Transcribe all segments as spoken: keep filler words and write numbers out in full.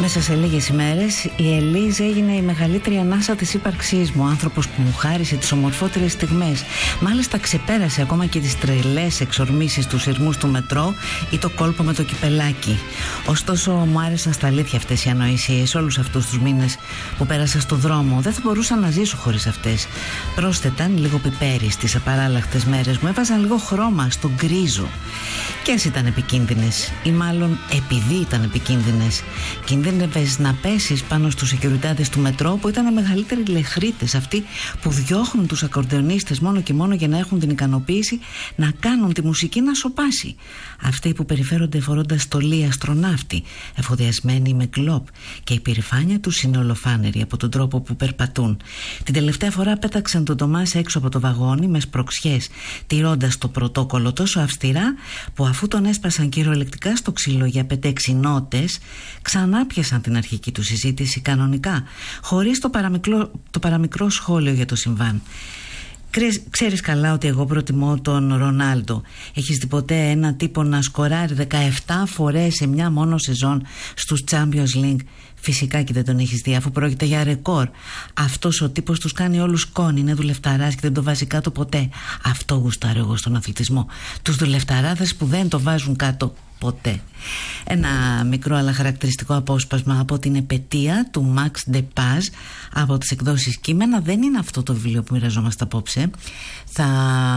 Μέσα σε λίγες ημέρες η Ελίζ έγινε η μεγαλύτερη ανάσα της ύπαρξής μου. Άνθρωπος που μου χάρισε τις ομορφότερες στιγμές. Μάλιστα ξεπέρασε ακόμα και τις τρελές εξορμήσεις του σειρμούς του μετρό ή το κόλπο με το κυπελάκι. Ωστόσο μου άρεσαν στα αλήθεια αυτές οι ανοησίες όλους αυτούς τους μήνες που πέρασα στο δρόμο. Δεν θα μπορούσα να ζήσω χωρίς αυτές. Πρόσθεταν λίγο πιπέρι στις απαράλλαχτες μέρες μου. Έβαζαν λίγο χρώμα στο γκρίζο. Και ας ήταν επικίνδυνες, ή μάλλον επειδή ήταν επικίνδυνες, κινδύνευες να πέσεις πάνω στους σεκιουριτάδες του μετρό που ήταν οι μεγαλύτεροι λεχρίτες, αυτοί που διώχνουν τους ακορντεονίστες μόνο και μόνο για να έχουν την ικανοποίηση να κάνουν τη μουσική να σωπάσει. Αυτοί που περιφέρονται φορώντας στολή αστροναύτη, εφοδιασμένοι με γκλόπ, και η περηφάνεια τους είναι ολοφάνερη από τον τρόπο που περπατούν. Την τελευταία φορά πέταξαν τον Τομάς έξω από το βαγόνι με σπροξιές, τηρώντας το πρωτόκολλο τόσο αυστηρά που αφού τον έσπασαν κυριολεκτικά στο ξύλο για πέντε έξι νότες, ξανά πιασαν την αρχική του συζήτηση κανονικά, χωρίς το παραμικρό, το παραμικρό σχόλιο για το συμβάν. Ξέρεις καλά ότι εγώ προτιμώ τον Ρονάλντο. Έχεις δει ποτέ ένα τύπο να σκοράρει δεκαεπτά φορές σε μια μόνο σεζόν στους Champions League? Φυσικά και δεν τον έχεις δει, αφού πρόκειται για ρεκόρ. Αυτός ο τύπος τους κάνει όλους κόνη, είναι δουλευταράς και δεν το βάζει κάτω ποτέ. Αυτό γουστάρω εγώ στον αθλητισμό. Τους δουλευταράδες που δεν το βάζουν κάτω ποτέ. Ένα μικρό αλλά χαρακτηριστικό απόσπασμα από την επετεία του Max de Paz από τις εκδόσεις Κείμενα. Δεν είναι αυτό το βιβλίο που μοιραζόμαστε απόψε. Θα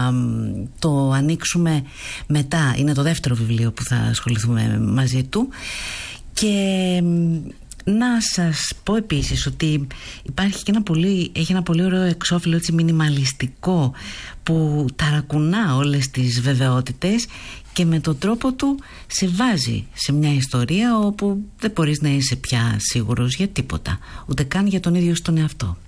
το ανοίξουμε μετά. Είναι το δεύτερο βιβλίο που θα ασχοληθούμε μαζί του. Και να σας πω επίσης ότι υπάρχει και ένα πολύ, έχει ένα πολύ ωραίο εξώφυλλο, έτσι μινιμαλιστικό, που ταρακουνά όλες τις βεβαιότητες και με τον τρόπο του σε βάζει σε μια ιστορία όπου δεν μπορείς να είσαι πια σίγουρος για τίποτα, ούτε καν για τον ίδιο στον εαυτό.